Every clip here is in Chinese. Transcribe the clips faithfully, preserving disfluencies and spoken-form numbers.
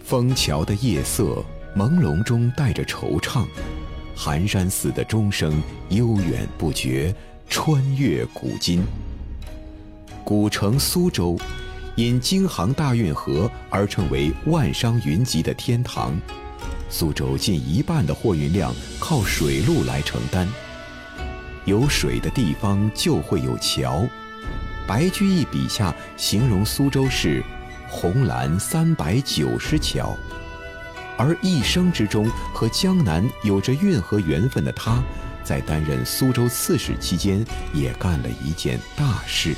枫桥的夜色朦胧中带着惆怅，寒山寺的钟声悠远不绝，穿越古今。古城苏州因京杭大运河而成为万商云集的天堂，苏州近一半的货运量靠水路来承担。有水的地方就会有桥，白居易笔下形容苏州是红蓝三百九十桥，而一生之中和江南有着运河缘分的他，在担任苏州刺史期间也干了一件大事。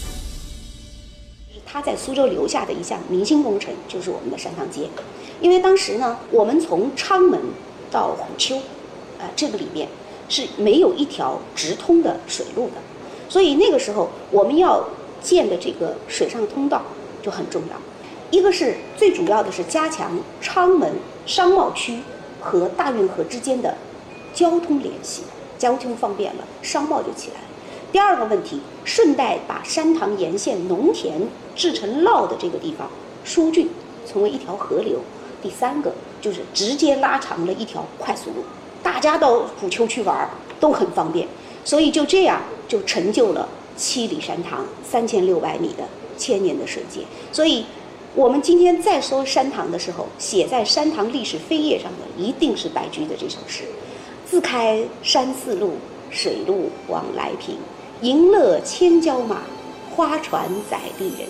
他在苏州留下的一项明星工程就是我们的山塘街，因为当时呢，我们从昌门到虎丘，呃，这个里边是没有一条直通的水路的，所以那个时候我们要建的这个水上通道就很重要。一个是最主要的是加强昌门商贸区和大运河之间的交通联系，交通方便了，商贸就起来了。第二个问题，顺带把山塘沿线农田制成酪的这个地方疏浚，成为一条河流。第三个就是直接拉长了一条快速路，大家到虎丘去玩都很方便，所以就这样就成就了七里山塘三千六百米的千年的水街。所以我们今天再说山塘的时候，写在山塘历史扉页上的一定是白居易的这首诗：自开山寺路，水路往来平，迎乐千郊马，花船载丽人。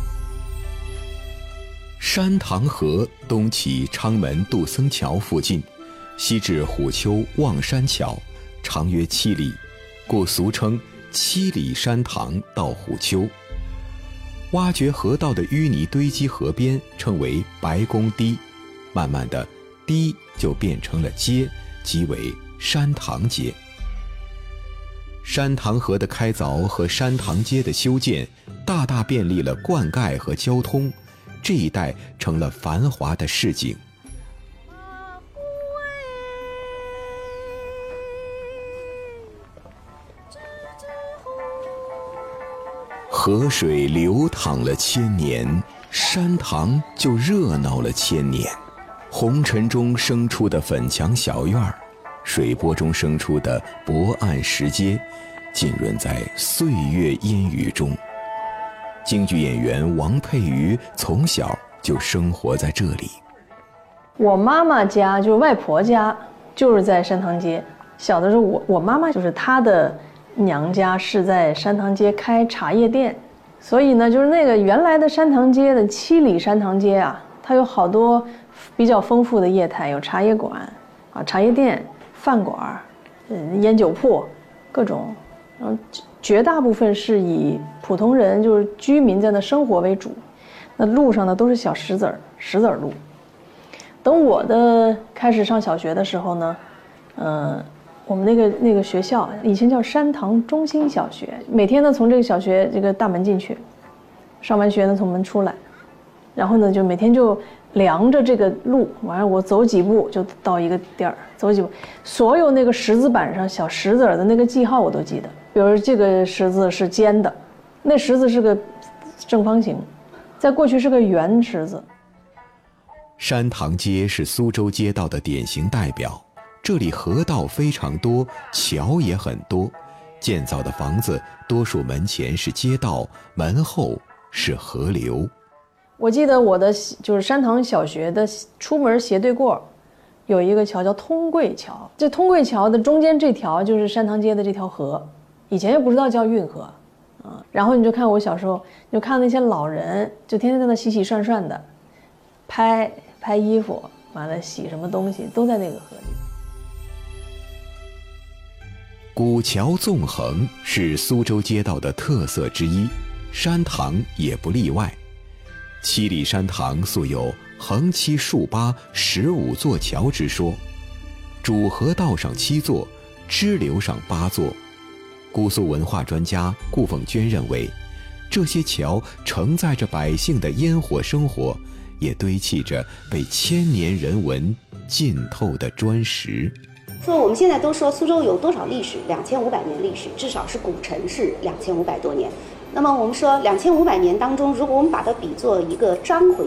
山塘河东起昌门杜僧桥附近，西至虎丘望山桥，长约七里，故俗称七里山塘到虎丘。挖掘河道的淤泥堆积河边称为白公堤，慢慢的堤就变成了街，即为山塘街。山塘河的开凿和山塘街的修建大大便利了灌溉和交通，这一带成了繁华的市井。河水流淌了千年，山塘就热闹了千年。红尘中生出的粉墙小院儿，水波中生出的薄岸石阶，浸润在岁月烟雨中。京剧演员王佩瑜从小就生活在这里。 我妈妈家就是外婆家，就是在山塘街。小的时候，我我妈妈就是她的娘家是在山塘街开茶叶店，所以呢，就是那个原来的山塘街的七里山塘街啊，它有好多比较丰富的业态，有茶叶馆啊、茶叶店、饭馆、嗯、烟酒铺，各种，嗯，绝大部分是以普通人就是居民在那生活为主。那路上呢都是小石子儿、石子儿路。等我的开始上小学的时候呢，嗯。我们那个那个学校以前叫山塘中心小学，每天呢从这个小学这个大门进去，上完学呢从门出来，然后呢就每天就量着这个路，完了我走几步就到一个地儿，走几步，所有那个石子板上小石子的那个记号我都记得，比如这个石子是尖的，那石子是个正方形，在过去是个圆石子。 山塘街是苏州街道的典型代表。这里河道非常多，桥也很多，建造的房子多数门前是街道，门后是河流。 我记得我的就是山塘小学的出门斜对过有一个桥叫通桂桥，这通桂桥的中间这条就是山塘街的这条河，以前也不知道叫运河啊。然后你就看我小时候，你就看那些老人就天天在那洗洗涮涮的，拍拍衣服，完了洗什么东西都在那个河里。 古桥纵横是苏州街道的特色之一，山塘也不例外。七里山塘素有横七竖八十五座桥之说，主河道上七座，支流上八座。姑苏文化专家顾凤娟认为，这些桥承载着百姓的烟火生活，也堆砌着被千年人文浸透的砖石。 说我们现在都说苏州有多少历史？两千五百年历史，至少是古城是两千五百多年。那么我们说两千五百年当中，如果我们把它比作一个章回